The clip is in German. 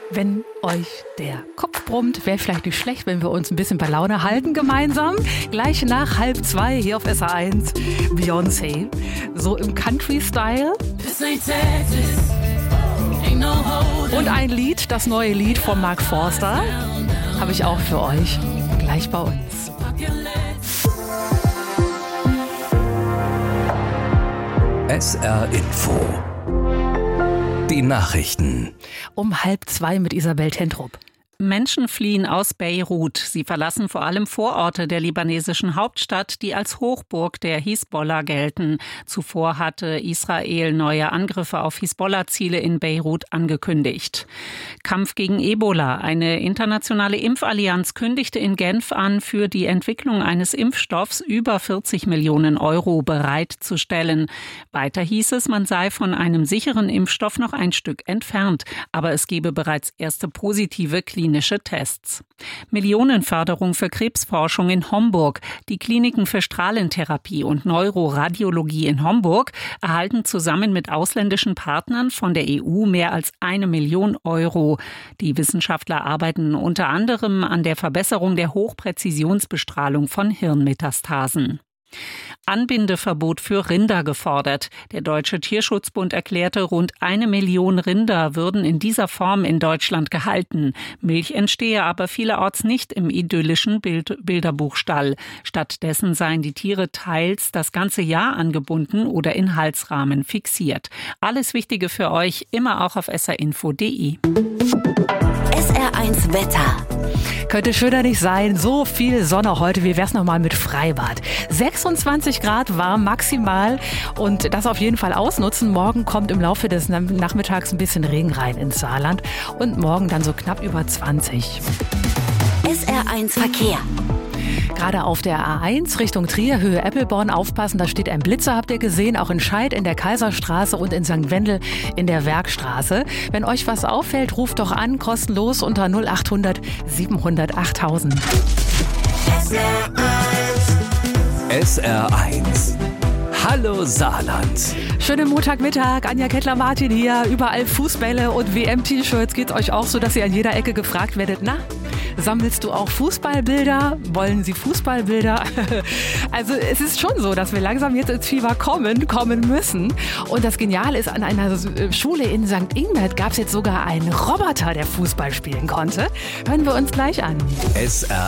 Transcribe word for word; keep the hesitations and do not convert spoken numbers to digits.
Wenn euch der Kopf brummt, wäre vielleicht nicht schlecht, wenn wir uns ein bisschen bei Laune halten gemeinsam. Gleich nach halb zwei hier auf S R eins, Beyoncé, so im Country-Style. Und ein Lied, das neue Lied von Mark Forster, habe ich auch für euch gleich bei uns. S R Info. Die Nachrichten. Um halb zwei mit Isabel Tentrup. Menschen fliehen aus Beirut. Sie verlassen vor allem Vororte der libanesischen Hauptstadt, die als Hochburg der Hisbollah gelten. Zuvor hatte Israel neue Angriffe auf Hisbollah-Ziele in Beirut angekündigt. Kampf gegen Ebola. Eine internationale Impfallianz kündigte in Genf an, für die Entwicklung eines Impfstoffs über vierzig Millionen Euro bereitzustellen. Weiter hieß es, man sei von einem sicheren Impfstoff noch ein Stück entfernt. Aber es gebe bereits erste positive klinische Tests. Millionenförderung für Krebsforschung in Homburg. Die Kliniken für Strahlentherapie und Neuroradiologie in Homburg erhalten zusammen mit ausländischen Partnern von der E U mehr als eine Million Euro. Die Wissenschaftler arbeiten unter anderem an der Verbesserung der Hochpräzisionsbestrahlung von Hirnmetastasen. Anbindeverbot für Rinder gefordert. Der Deutsche Tierschutzbund erklärte, rund eine Million Rinder würden in dieser Form in Deutschland gehalten. Milch entstehe aber vielerorts nicht im idyllischen Bild- Bilderbuchstall. Stattdessen seien die Tiere teils das ganze Jahr angebunden oder in Halsrahmen fixiert. Alles Wichtige für euch immer auch auf s r info punkt d e. S R eins Wetter. Könnte schöner nicht sein. So viel Sonne heute. Wie wär's nochmal mit Freibad? sechsundzwanzig Grad warm maximal und das auf jeden Fall ausnutzen. Morgen kommt im Laufe des Nachmittags ein bisschen Regen rein ins Saarland und morgen dann so knapp über zwanzig. S R eins Verkehr. Gerade auf der A eins Richtung Trier, Höhe Eppelborn, aufpassen, da steht ein Blitzer, habt ihr gesehen, auch in Scheid in der Kaiserstraße und in Sankt Wendel in der Werkstraße. Wenn euch was auffällt, ruft doch an, kostenlos unter null acht hundert siebenhundert achttausend. S R eins. Hallo Saarland. Schönen Montagmittag, Anja Kettler-Martin hier. Überall Fußbälle und W M-T-Shirts. Geht's euch auch so, dass ihr an jeder Ecke gefragt werdet, na, sammelst du auch Fußballbilder? Wollen Sie Fußballbilder? Also es ist schon so, dass wir langsam jetzt ins Fieber kommen, kommen müssen. Und das Geniale ist, an einer Schule in Sankt Ingbert gab es jetzt sogar einen Roboter, der Fußball spielen konnte. Hören wir uns gleich an. S R